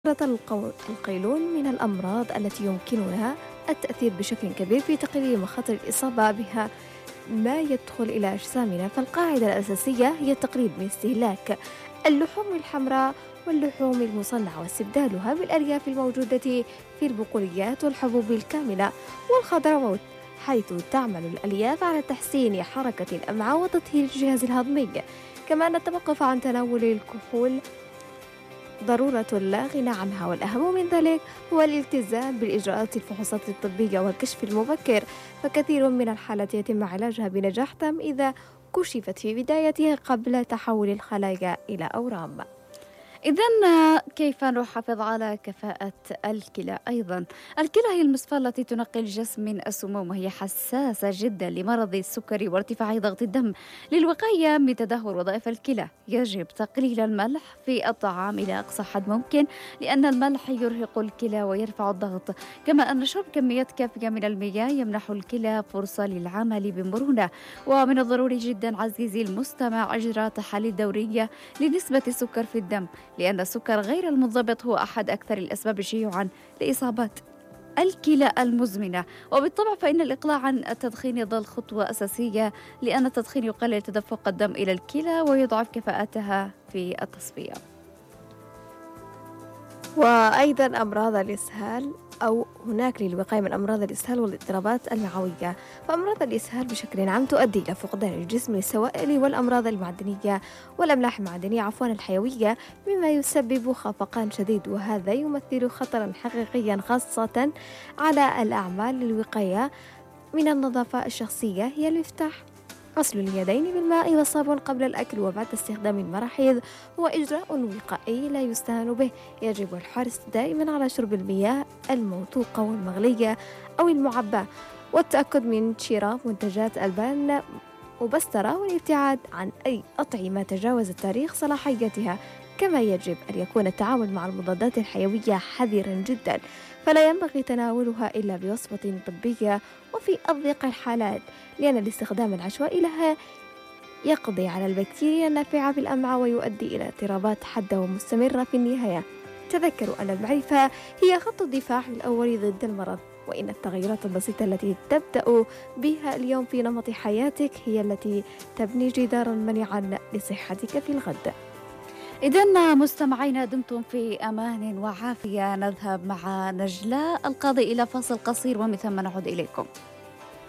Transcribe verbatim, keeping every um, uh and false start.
القو- القيلول من الأمراض التي يمكنها التأثير بشكل كبير في تقليل مخاطر الإصابة بها ما يدخل إلى أجسامنا. فالقاعدة الأساسية هي التقليل من استهلاك اللحوم الحمراء واللحوم المصنعة واستبدالها بالألياف الموجودة في البقوليات والحبوب الكاملة والخضروات، حيث تعمل الألياف على تحسين حركة الأمعاء وتطهير الجهاز الهضمي. كما أن التوقف عن تناول الكحول ضرورة لا غنى عنها، والأهم من ذلك هو الالتزام بالإجراءات الفحوصات الطبية والكشف المبكر، فكثير من الحالات يتم علاجها بنجاح تام إذا كشفت في بدايتها قبل تحول الخلايا إلى أورام. إذن كيف نحافظ على كفاءة الكلى أيضا؟ الكلى هي المصفاة التي تنقي الجسم من السموم، وهي حساسة جدا لمرض السكري وارتفاع ضغط الدم. للوقاية من تدهور وظائف الكلى يجب تقليل الملح في الطعام إلى أقصى حد ممكن، لأن الملح يرهق الكلى ويرفع الضغط. كما أن شرب كميات كافية من المياه يمنح الكلى فرصة للعمل بمرونة. ومن الضروري جدا عزيزي المستمع إجراء تحاليل دورية لنسبة السكر في الدم، لأن السكر غير المنضبط هو أحد أكثر الأسباب شيوعاً لإصابات الكلى المزمنة. وبالطبع فإن الإقلاع عن التدخين يظل خطوة أساسية، لأن التدخين يقلل تدفق الدم إلى الكلى ويضعف كفاءتها في التصفية. وأيضا أمراض الإسهال، أو هناك للوقاية من أمراض الإسهال والاضطرابات المعوية. فأمراض الإسهال بشكل عام تؤدي إلى فقدان الجسم للسوائل والأمراض المعدنية والأملاح المعدنية عفوا الحيوية، مما يسبب خفقان شديد، وهذا يمثل خطرا حقيقيا خاصة على الأعمال. للوقاية من النظافة الشخصية هي المفتاح. غسل اليدين بالماء والصابون قبل الأكل وبعد استخدام المراحيض هو إجراء وقائي لا يستهان به. يجب الحرص دائما على شرب المياه الموثوقة والمغلية أو المعبأة، والتأكد من شراء منتجات ألبان مبسترة والابتعاد عن أي أطعمة تجاوز تاريخ صلاحيتها. كما يجب أن يكون التعامل مع المضادات الحيوية حذرا جدا، فلا ينبغي تناولها إلا بوصفة طبية وفي أضيق الحالات، لأن الاستخدام العشوائي لها يقضي على البكتيريا النافعة في الأمعاء ويؤدي إلى اضطرابات حادة ومستمرة في النهاية. تذكروا أن المعرفة هي خط الدفاع الأول ضد المرض، وإن التغيرات البسيطة التي تبدأ بها اليوم في نمط حياتك هي التي تبني جدارا منيعا لصحتك في الغد. إذن مستمعينا دمتم في أمان وعافية. نذهب مع نجلاء القاضي إلى فاصل قصير ومن ثم نعود إليكم.